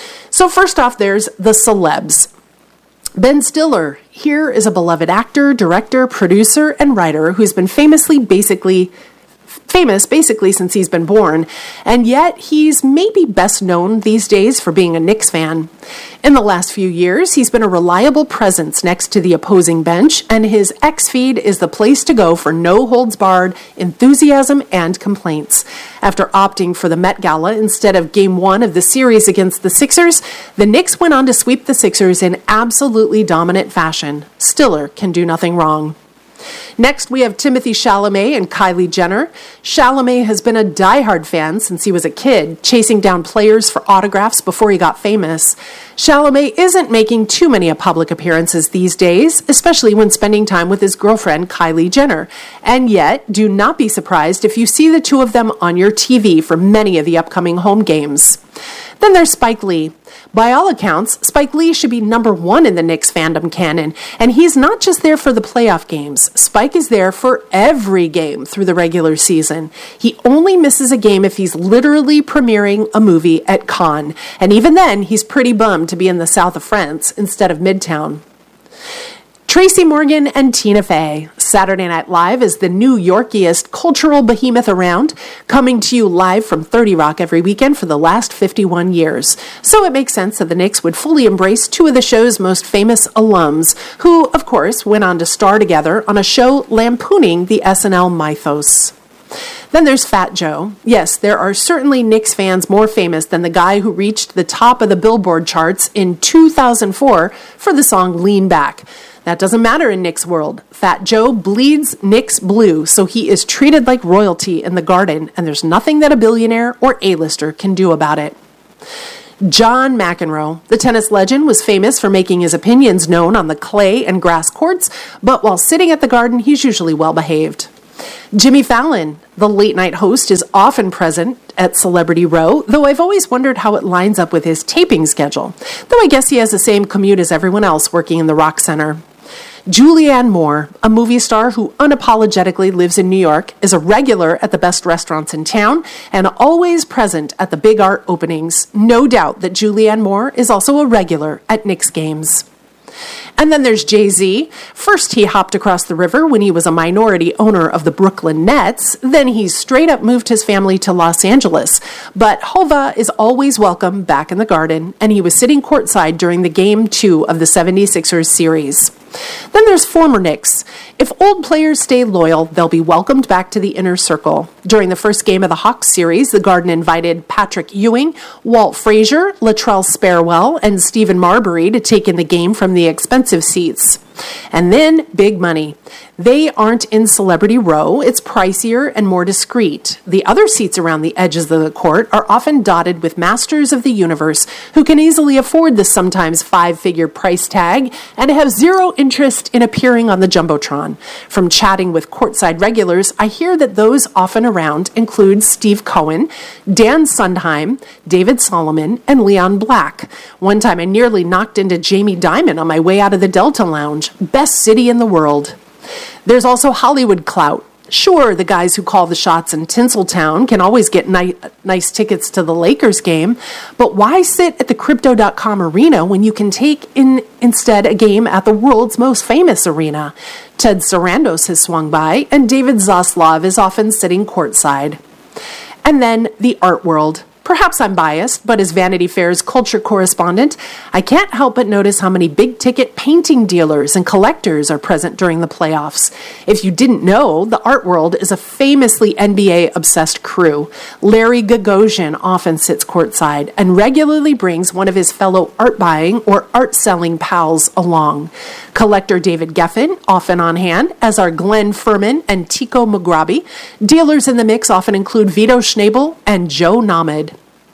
So first off, there's the celebs. Ben Stiller here is a beloved actor, director, producer, and writer who's been famously basically famous basically since he's been born, and yet he's maybe best known these days for being a Knicks fan. In the last few years, he's been a reliable presence next to the opposing bench, and his X feed is the place to go for no-holds-barred enthusiasm and complaints. After opting for the Met Gala instead of Game one of the series against the Sixers, the Knicks went on to sweep the Sixers in absolutely dominant fashion. Stiller can do nothing wrong. Next, we have Timothée Chalamet and Kylie Jenner. Chalamet has been a diehard fan since he was a kid, chasing down players for autographs before he got famous. Chalamet isn't making too many public appearances these days, especially when spending time with his girlfriend, Kylie Jenner. And yet, do not be surprised if you see the two of them on your T V for many of the upcoming home games. Then there's Spike Lee. By all accounts, Spike Lee should be number one in the Knicks fandom canon, and he's not just there for the playoff games. Spike is there for every game through the regular season. He only misses a game if he's literally premiering a movie at Cannes, and even then, he's pretty bummed to be in the south of France instead of Midtown. Tracy Morgan and Tina Fey. Saturday Night Live is the New Yorkiest cultural behemoth around, coming to you live from thirty Rock every weekend for the last fifty-one years. So it makes sense that the Knicks would fully embrace two of the show's most famous alums, who, of course, went on to star together on a show lampooning the S N L mythos. Then there's Fat Joe. Yes, there are certainly Knicks fans more famous than the guy who reached the top of the Billboard charts in two thousand four for the song Lean Back. That doesn't matter in Knicks world. Fat Joe bleeds Knicks blue, so he is treated like royalty in the Garden, and there's nothing that a billionaire or A-lister can do about it. John McEnroe, the tennis legend, was famous for making his opinions known on the clay and grass courts, but while sitting at the Garden, he's usually well-behaved. Jimmy Fallon, the late-night host, is often present at Celebrity Row, though I've always wondered how it lines up with his taping schedule, though I guess he has the same commute as everyone else working in the Rock Center. Julianne Moore, a movie star who unapologetically lives in New York, is a regular at the best restaurants in town and always present at the big art openings. No doubt that Julianne Moore is also a regular at Knicks games. And then there's Jay-Z. First, he hopped across the river when he was a minority owner of the Brooklyn Nets. Then he straight up moved his family to Los Angeles. But Hova is always welcome back in the Garden, and he was sitting courtside during the Game two of the seventy-sixers series. Then there's former Knicks. If old players stay loyal, they'll be welcomed back to the inner circle. During the first game of the Hawks series, the Garden invited Patrick Ewing, Walt Frazier, Latrell Sparewell, and Stephen Marbury to take in the game from the expensive seats. And then big money. They aren't in celebrity row. It's pricier and more discreet. The other seats around the edges of the court are often dotted with masters of the universe who can easily afford the sometimes five-figure price tag and have zero interest in appearing on the Jumbotron. From chatting with courtside regulars, I hear that those often around include Steve Cohen, Dan Sondheim, David Solomon, and Leon Black. One time I nearly knocked into Jamie Dimon on my way out of the Delta Lounge. Best city in the world. There's also Hollywood clout. Sure, the guys who call the shots in Tinseltown can always get ni- nice tickets to the Lakers game, but why sit at the Crypto dot com arena when you can take in instead a game at the world's most famous arena? Ted Sarandos has swung by, and David Zaslav is often sitting courtside. And then the art world. Perhaps I'm biased, but as Vanity Fair's culture correspondent, I can't help but notice how many big-ticket painting dealers and collectors are present during the playoffs. If you didn't know, the art world is a famously N B A-obsessed crew. Larry Gagosian often sits courtside and regularly brings one of his fellow art-buying or art-selling pals along. Collector David Geffen, often on hand, as are Glenn Furman and Tico Mugrabi. Dealers in the mix often include Vito Schnabel and Joe Namath.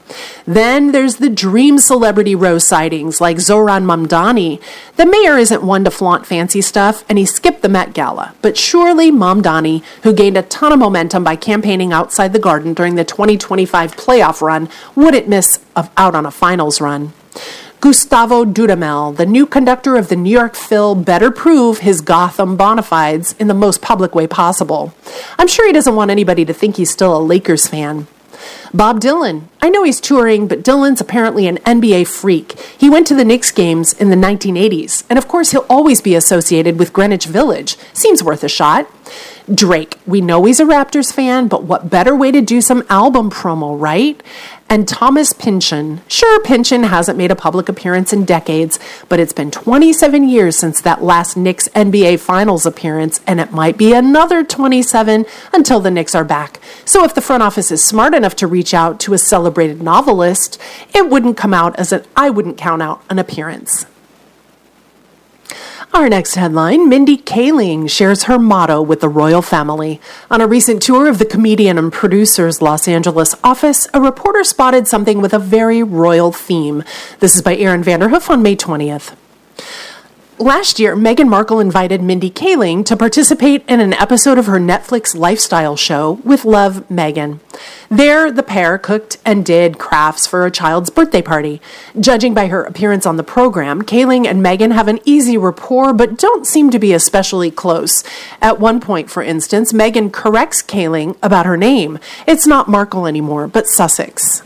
Then there's the dream celebrity row sightings like Zohran Mamdani. The mayor isn't one to flaunt fancy stuff, and he skipped the Met Gala. But surely Mamdani, who gained a ton of momentum by campaigning outside the Garden during the twenty twenty-five playoff run, wouldn't miss out on a finals run. Gustavo Dudamel, the new conductor of the New York Phil, better prove his Gotham bona fides in the most public way possible. I'm sure he doesn't want anybody to think he's still a Lakers fan. Bob Dylan. I know he's touring, but Dylan's apparently an N B A freak. He went to the Knicks games in the nineteen eighties, and of course he'll always be associated with Greenwich Village. Seems worth a shot. Drake. We know he's a Raptors fan, but what better way to do some album promo, right? And Thomas Pynchon. Sure, Pynchon hasn't made a public appearance in decades, but it's been twenty-seven years since that last Knicks N B A Finals appearance, and it might be another twenty-seven until the Knicks are back. So if the front office is smart enough to reach out to a celebrated novelist, it wouldn't come out as an I wouldn't count out an appearance. Our next headline, Mindy Kaling shares her motto with the royal family. On a recent tour of the comedian and producer's Los Angeles office, a reporter spotted something with a very royal theme. This is by Aaron Vanderhoof on May twentieth. Last year, Meghan Markle invited Mindy Kaling to participate in an episode of her Netflix lifestyle show, With Love, Meghan. There, the pair cooked and did crafts for a child's birthday party. Judging by her appearance on the program, Kaling and Meghan have an easy rapport, but don't seem to be especially close. At one point, for instance, Meghan corrects Kaling about her name. It's not Markle anymore, but Sussex.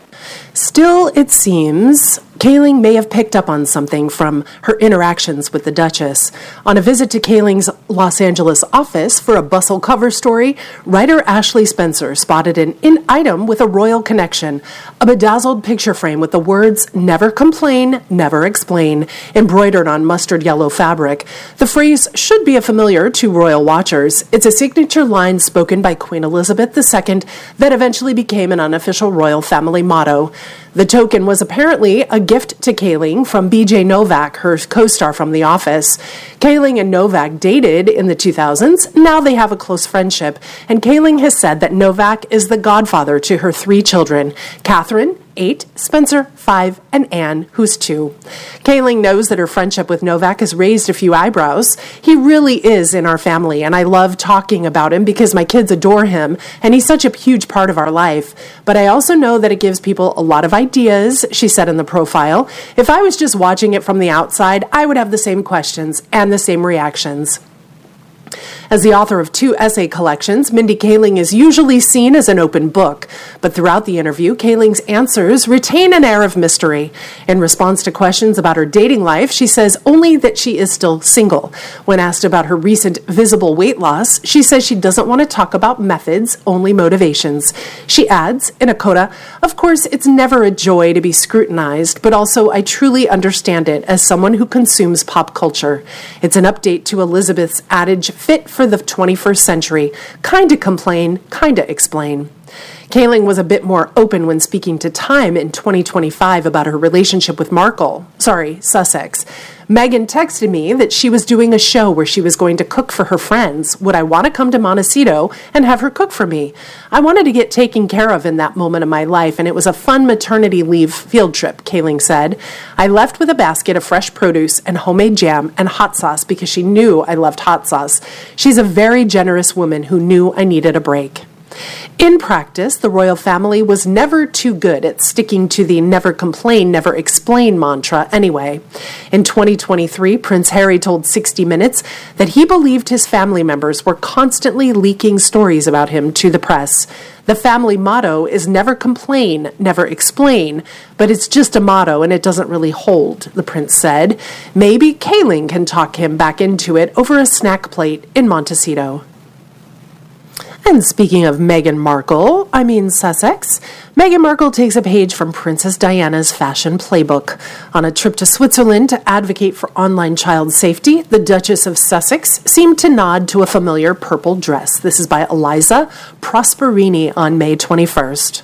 Still, it seems Kaling may have picked up on something from her interactions with the Duchess. On a visit to Kaling's Los Angeles office for a Bustle cover story, writer Ashley Spencer spotted an in item with a royal connection, a bedazzled picture frame with the words, "Never complain, never explain," embroidered on mustard yellow fabric. The phrase should be a familiar to royal watchers. It's a signature line spoken by Queen Elizabeth the Second that eventually became an unofficial royal family motto. The token was apparently a gift to Kaling from B J Novak, her co-star from The Office. Kaling and Novak dated in the two thousands. Now they have a close friendship, and Kaling has said that Novak is the godfather to her three children, Catherine, eight, Spencer, five, and Anne, who's two. Kaling knows that her friendship with Novak has raised a few eyebrows. He really is in our family, and I love talking about him because my kids adore him, and he's such a huge part of our life. But I also know that it gives people a lot of ideas, she said in the profile. If I was just watching it from the outside, I would have the same questions and the same reactions. As the author of two essay collections, Mindy Kaling is usually seen as an open book, but throughout the interview, Kaling's answers retain an air of mystery. In response to questions about her dating life, she says only that she is still single. When asked about her recent visible weight loss, she says she doesn't want to talk about methods, only motivations. She adds, in a coda, "Of course, it's never a joy to be scrutinized, but also I truly understand it as someone who consumes pop culture. It's an update to Elizabeth's adage, fit for the twenty-first century. Kinda complain, kinda explain." Kaling was a bit more open when speaking to Time in twenty twenty-five about her relationship with Markle, sorry, Sussex. Meghan texted me that she was doing a show where she was going to cook for her friends. Would I want to come to Montecito and have her cook for me? I wanted to get taken care of in that moment of my life, and it was a fun maternity leave field trip, Kaling said. I left with a basket of fresh produce and homemade jam and hot sauce because she knew I loved hot sauce. She's a very generous woman who knew I needed a break. In practice, the royal family was never too good at sticking to the never complain, never explain mantra anyway. In twenty twenty-three, Prince Harry told sixty minutes that he believed his family members were constantly leaking stories about him to the press. The family motto is never complain, never explain, but it's just a motto and it doesn't really hold, the prince said. Maybe Kaling can talk him back into it over a snack plate in Montecito. And speaking of Meghan Markle, I mean Sussex, Meghan Markle takes a page from Princess Diana's fashion playbook. On a trip to Switzerland to advocate for online child safety, the Duchess of Sussex seemed to nod to a familiar purple dress. This is by Eliza Prosperini on May twenty-first.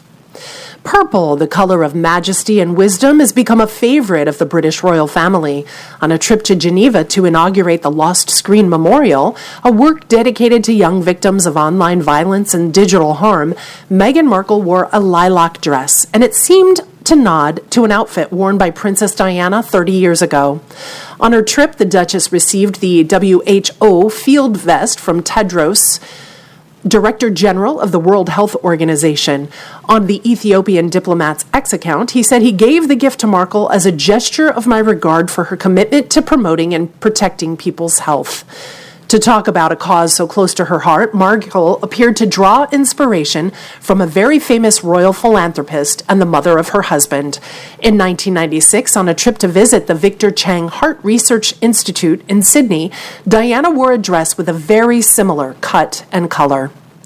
Purple, the color of majesty and wisdom, has become a favorite of the British royal family. On a trip to Geneva to inaugurate the Lost Screen Memorial, a work dedicated to young victims of online violence and digital harm, Meghan Markle wore a lilac dress, and it seemed to nod to an outfit worn by Princess Diana thirty years ago. On her trip, the Duchess received the W H O field vest from Tedros, Director General of the World Health Organization. On the Ethiopian diplomat's X account, he said he gave the gift to Markle as a gesture of my regard for her commitment to promoting and protecting people's health. To talk about a cause so close to her heart, Markle appeared to draw inspiration from a very famous royal philanthropist and the mother of her husband. In nineteen ninety-six, on a trip to visit the Victor Chang Heart Research Institute in Sydney, Diana wore a dress with a very similar cut and color.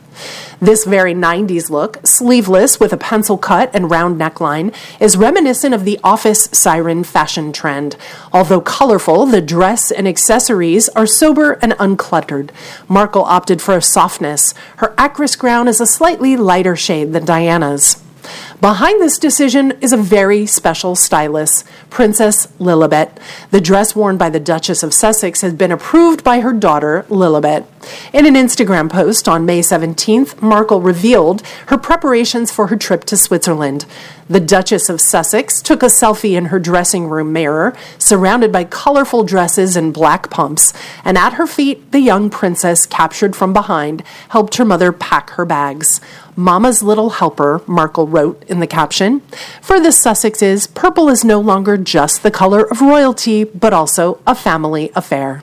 This very nineties look, sleeveless with a pencil cut and round neckline, is reminiscent of the office siren fashion trend. Although colorful, the dress and accessories are sober and uncluttered. Markle opted for a softness. Her actress gown is a slightly lighter shade than Diana's. Behind this decision is a very special stylist, Princess Lilibet. The dress worn by the Duchess of Sussex has been approved by her daughter, Lilibet. In an Instagram post on May seventeenth, Markle revealed her preparations for her trip to Switzerland. The Duchess of Sussex took a selfie in her dressing room mirror, surrounded by colorful dresses and black pumps, and at her feet, the young princess, captured from behind, helped her mother pack her bags. Mama's little helper, Markle wrote in the caption. For the Sussexes, purple is no longer just the color of royalty, but also a family affair.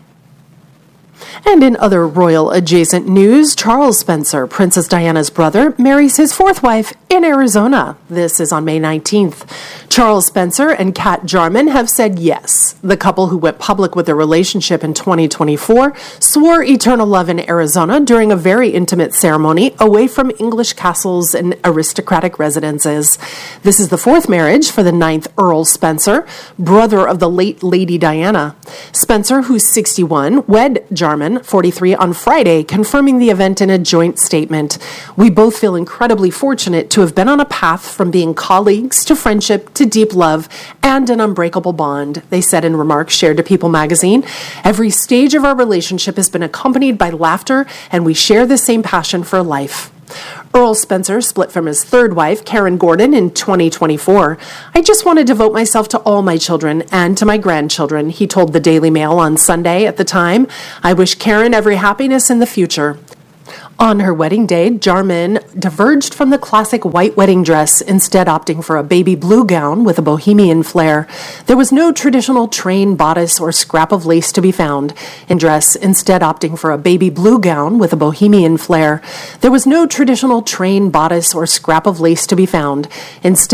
And in other royal adjacent news, Charles Spencer, Princess Diana's brother, marries his fourth wife in Arizona. This is on May nineteenth. Charles Spencer and Kat Jarman have said yes. The couple, who went public with their relationship in twenty twenty-four, swore eternal love in Arizona during a very intimate ceremony away from English castles and aristocratic residences. This is the fourth marriage for the ninth Earl Spencer, brother of the late Lady Diana. Spencer, who's sixty-one, wed Jarman, forty-three, on Friday, confirming the event in a joint statement. We both feel incredibly fortunate to have been on a path from being colleagues to friendship to deep love and an unbreakable bond, they said in remarks shared to People magazine. Every stage of our relationship has been accompanied by laughter, and we share the same passion for life. Earl Spencer split from his third wife, Karen Gordon, in twenty twenty-four. I just want to devote myself to all my children and to my grandchildren, he told the Daily Mail on Sunday at the time. I wish Karen every happiness in the future. On her wedding day, Jarman diverged from the classic white wedding dress, instead opting for a baby blue gown with a bohemian flair. There was no traditional train, bodice, or scrap of lace to be found in dress, instead opting for a baby blue gown with a bohemian flair. There was no traditional train, bodice, or scrap of lace to be found. Instead